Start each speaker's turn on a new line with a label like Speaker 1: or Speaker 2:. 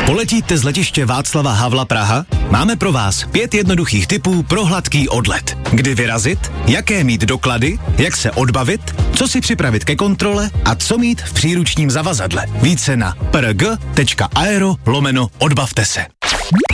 Speaker 1: Poletíte z letiště Václava Havla Praha? Máme pro vás 5 jednoduchých tipů pro hladký odlet. Kdy vyrazit, jaké mít doklady, jak se odbavit, co si připravit ke kontrole a co mít v příručním zavazadle. Více na prg.aero/odbavte se.